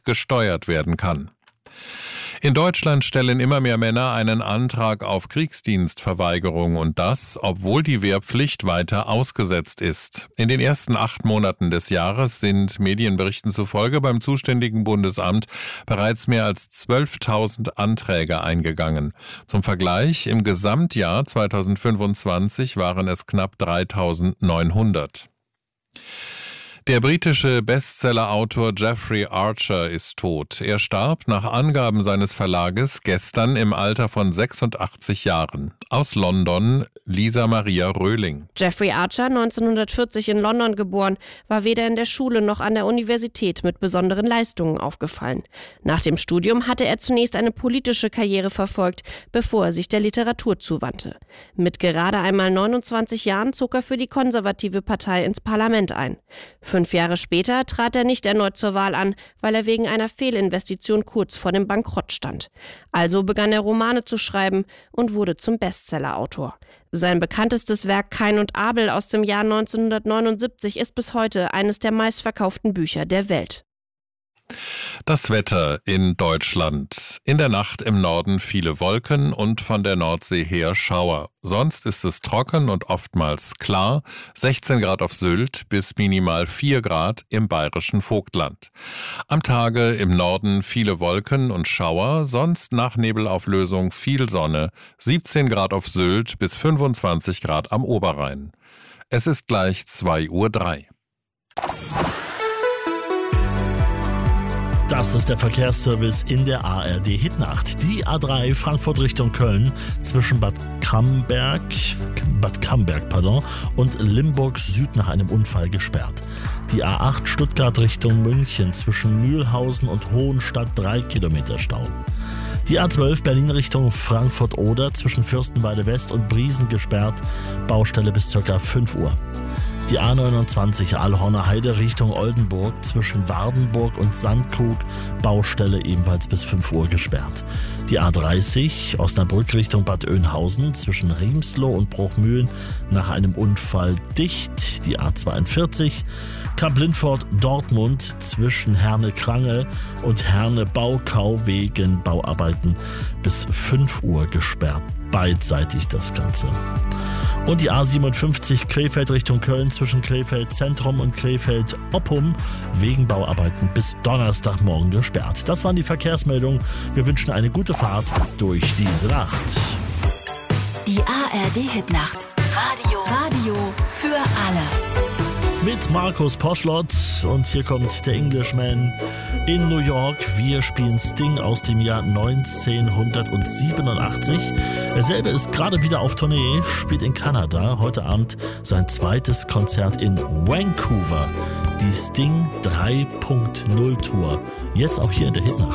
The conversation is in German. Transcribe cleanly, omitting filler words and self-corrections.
gesteuert werden kann. In Deutschland stellen immer mehr Männer einen Antrag auf Kriegsdienstverweigerung und das, obwohl die Wehrpflicht weiter ausgesetzt ist. In den ersten 8 Monaten des Jahres sind Medienberichten zufolge beim zuständigen Bundesamt bereits mehr als 12.000 Anträge eingegangen. Zum Vergleich, im Gesamtjahr 2025 waren es knapp 3.900. Der britische Bestsellerautor Jeffrey Archer ist tot. Er starb nach Angaben seines Verlages gestern im Alter von 86 Jahren. Aus London, Lisa Maria Röhling. Jeffrey Archer, 1940 in London geboren, war weder in der Schule noch an der Universität mit besonderen Leistungen aufgefallen. Nach dem Studium hatte er zunächst eine politische Karriere verfolgt, bevor er sich der Literatur zuwandte. Mit gerade einmal 29 Jahren zog er für die konservative Partei ins Parlament ein. 5 Jahre später trat er nicht erneut zur Wahl an, weil er wegen einer Fehlinvestition kurz vor dem Bankrott stand. Also begann er Romane zu schreiben und wurde zum Bestsellerautor. Sein bekanntestes Werk Kain und Abel aus dem Jahr 1979 ist bis heute eines der meistverkauften Bücher der Welt. Das Wetter in Deutschland. In der Nacht im Norden viele Wolken und von der Nordsee her Schauer. Sonst ist es trocken und oftmals klar. 16 Grad auf Sylt bis minimal 4 Grad im bayerischen Vogtland. Am Tage im Norden viele Wolken und Schauer, sonst nach Nebelauflösung viel Sonne. 17 Grad auf Sylt bis 25 Grad am Oberrhein. Es ist gleich 2:03 Uhr. Das ist der Verkehrsservice in der ARD Hitnacht. Die A3 Frankfurt Richtung Köln zwischen Bad Camberg und Limburg Süd nach einem Unfall gesperrt. Die A8 Stuttgart Richtung München zwischen Mühlhausen und Hohenstadt 3 Kilometer Stau. Die A12 Berlin Richtung Frankfurt-Oder zwischen Fürstenwalde West und Briesen gesperrt, Baustelle bis ca. 5 Uhr. Die A29 Aalhorner Heide Richtung Oldenburg zwischen Wardenburg und Sandkrug, Baustelle ebenfalls bis 5 Uhr gesperrt. Die A30 Osnabrück Richtung Bad Oeynhausen zwischen Riemsloh und Bruchmühlen nach einem Unfall dicht. Die A42 Kamp-Lintfort Dortmund zwischen Herne-Krangel und Herne-Baukau wegen Bauarbeiten bis 5 Uhr gesperrt. Beidseitig das Ganze. Und die A57 Krefeld Richtung Köln zwischen Krefeld Zentrum und Krefeld Oppum wegen Bauarbeiten bis Donnerstagmorgen gesperrt. Das waren die Verkehrsmeldungen. Wir wünschen eine gute Fahrt durch diese Nacht. Die ARD Hitnacht. Radio für alle. Mit Markus Poschlott und hier kommt der Englishman in New York. Wir spielen Sting aus dem Jahr 1987. Derselbe ist gerade wieder auf Tournee, spielt in Kanada. Heute Abend sein zweites Konzert in Vancouver. Die Sting 3.0 Tour. Jetzt auch hier in der Hitnacht.